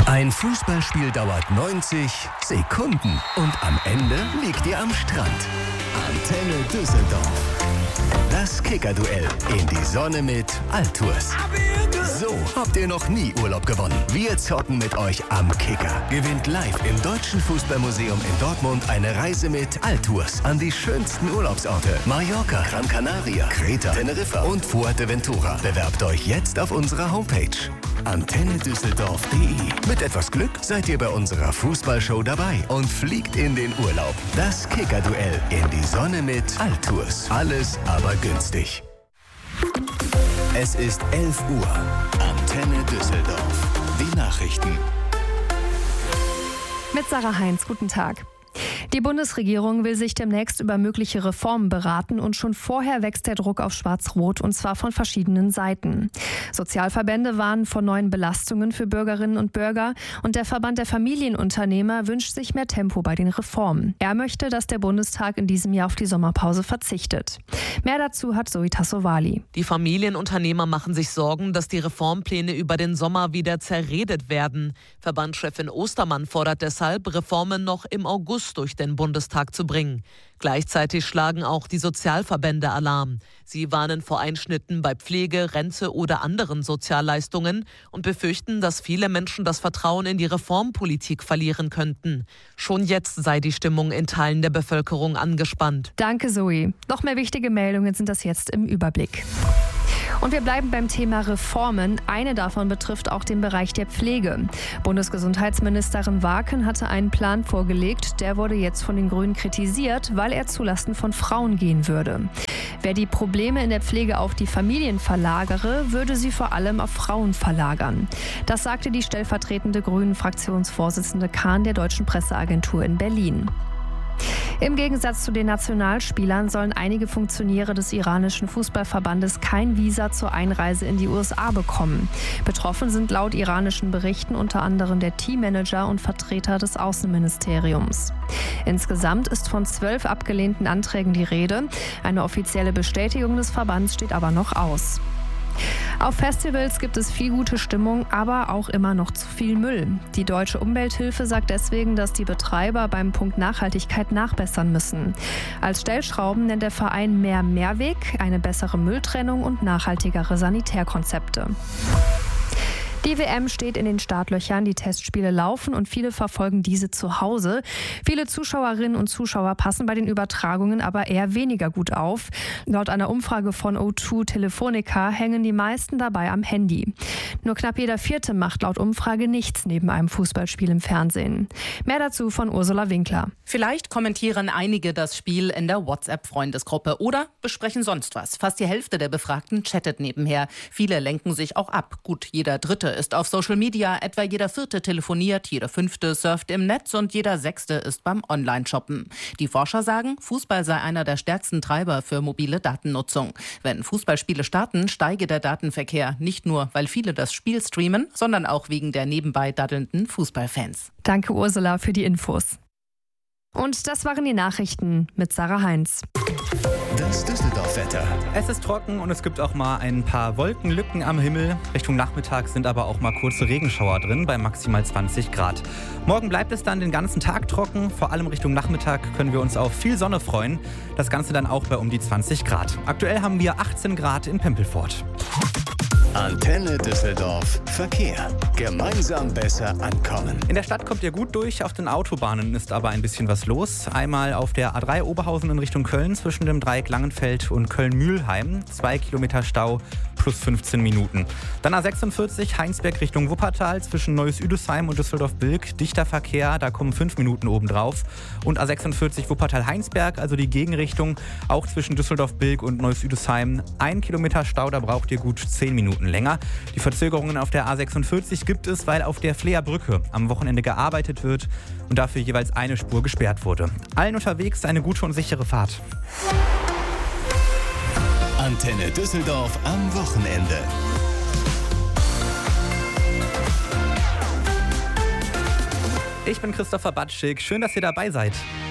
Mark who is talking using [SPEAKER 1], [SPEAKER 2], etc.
[SPEAKER 1] Ein Fußballspiel dauert 90 Sekunden und am Ende liegt ihr am Strand. Antenne Düsseldorf. Das Kicker-Duell in die Sonne mit Altours. So habt ihr noch nie Urlaub gewonnen. Wir zocken mit euch am Kicker. Gewinnt live im Deutschen Fußballmuseum in Dortmund eine Reise mit Altours an die schönsten Urlaubsorte. Mallorca, Gran Canaria, Kreta, Teneriffa und Fuerteventura. Bewerbt euch jetzt auf unserer Homepage antennedüsseldorf.de. Mit etwas Glück seid ihr bei unserer Fußballshow dabei und fliegt in den Urlaub. Das Kicker-Duell in die Sonne mit Altours. Alles aber günstig. Es ist 11 Uhr. Antenne Düsseldorf. Die Nachrichten.
[SPEAKER 2] Mit Sarah Heinz, guten Tag. Die Bundesregierung will sich demnächst über mögliche Reformen beraten und schon vorher wächst der Druck auf Schwarz-Rot und zwar von verschiedenen Seiten. Sozialverbände warnen vor neuen Belastungen für Bürgerinnen und Bürger und der Verband der Familienunternehmer wünscht sich mehr Tempo bei den Reformen. Er möchte, dass der Bundestag in diesem Jahr auf die Sommerpause verzichtet. Mehr dazu hat Zoe Tassovali.
[SPEAKER 3] Die Familienunternehmer machen sich Sorgen, dass die Reformpläne über den Sommer wieder zerredet werden. Verbandschefin Ostermann fordert deshalb, Reformen noch im August durch den Bundestag zu bringen. Gleichzeitig schlagen auch die Sozialverbände Alarm. Sie warnen vor Einschnitten bei Pflege, Rente oder anderen Sozialleistungen und befürchten, dass viele Menschen das Vertrauen in die Reformpolitik verlieren könnten. Schon jetzt sei die Stimmung in Teilen der Bevölkerung angespannt.
[SPEAKER 2] Danke, Zoe. Noch mehr wichtige Meldungen sind das jetzt im Überblick. Und wir bleiben beim Thema Reformen. Eine davon betrifft auch den Bereich der Pflege. Bundesgesundheitsministerin Waken hatte einen Plan vorgelegt. Der wurde jetzt von den Grünen kritisiert, weil er zulasten von Frauen gehen würde. Wer die Probleme in der Pflege auf die Familien verlagere, würde sie vor allem auf Frauen verlagern. Das sagte die stellvertretende Grünen-Fraktionsvorsitzende Kahn der Deutschen Presseagentur in Berlin. Im Gegensatz zu den Nationalspielern sollen einige Funktionäre des iranischen Fußballverbandes kein Visa zur Einreise in die USA bekommen. Betroffen sind laut iranischen Berichten unter anderem der Teammanager und Vertreter des Außenministeriums. Insgesamt ist von 12 abgelehnten Anträgen die Rede. Eine offizielle Bestätigung des Verbands steht aber noch aus. Auf Festivals gibt es viel gute Stimmung, aber auch immer noch zu viel Müll. Die Deutsche Umwelthilfe sagt deswegen, dass die Betreiber beim Punkt Nachhaltigkeit nachbessern müssen. Als Stellschrauben nennt der Verein mehr Mehrweg, eine bessere Mülltrennung und nachhaltigere Sanitärkonzepte. Die WM steht in den Startlöchern, die Testspiele laufen und viele verfolgen diese zu Hause. Viele Zuschauerinnen und Zuschauer passen bei den Übertragungen aber eher weniger gut auf. Laut einer Umfrage von O2 Telefonica hängen die meisten dabei am Handy. Nur knapp jeder Vierte macht laut Umfrage nichts neben einem Fußballspiel im Fernsehen. Mehr dazu von Ursula Winkler.
[SPEAKER 4] Vielleicht kommentieren einige das Spiel in der WhatsApp-Freundesgruppe oder besprechen sonst was. Fast die Hälfte der Befragten chattet nebenher. Viele lenken sich auch ab. Gut, jeder Dritte ist auf Social Media, etwa jeder Vierte telefoniert, jeder Fünfte surft im Netz und jeder Sechste ist beim Online-Shoppen. Die Forscher sagen, Fußball sei einer der stärksten Treiber für mobile Datennutzung. Wenn Fußballspiele starten, steige der Datenverkehr. Nicht nur, weil viele das Spiel streamen, sondern auch wegen der nebenbei daddelnden Fußballfans.
[SPEAKER 2] Danke Ursula für die Infos. Und das waren die Nachrichten mit Sarah Heinz.
[SPEAKER 1] Das Düsseldorf-Wetter.
[SPEAKER 5] Es ist trocken und es gibt auch mal ein paar Wolkenlücken am Himmel. Richtung Nachmittag sind aber auch mal kurze Regenschauer drin bei maximal 20 Grad. Morgen bleibt es dann den ganzen Tag trocken. Vor allem Richtung Nachmittag können wir uns auf viel Sonne freuen. Das Ganze dann auch bei um die 20 Grad. Aktuell haben wir 18 Grad in Pempelfort.
[SPEAKER 1] Antenne Düsseldorf. Verkehr. Gemeinsam besser ankommen.
[SPEAKER 5] In der Stadt kommt ihr gut durch, auf den Autobahnen ist aber ein bisschen was los. Einmal auf der A3 Oberhausen in Richtung Köln zwischen dem Dreieck Langenfeld und Köln-Mühlheim. 2 Kilometer Stau plus 15 Minuten. Dann A46 Heinsberg Richtung Wuppertal zwischen Neues-Üdesheim und Düsseldorf-Bilk. Dichter Verkehr, da kommen 5 Minuten obendrauf. Und A46 Wuppertal-Heinsberg, also die Gegenrichtung, auch zwischen Düsseldorf-Bilk und Neues-Üdesheim. 1 Kilometer Stau, da braucht ihr gut 10 Minuten länger. Die Verzögerungen auf der A46 gibt es, weil auf der Fleer Brücke am Wochenende gearbeitet wird und dafür jeweils eine Spur gesperrt wurde. Allen unterwegs eine gute und sichere Fahrt.
[SPEAKER 1] Antenne Düsseldorf am Wochenende.
[SPEAKER 5] Ich bin Christopher Batschik. Schön, dass ihr dabei seid.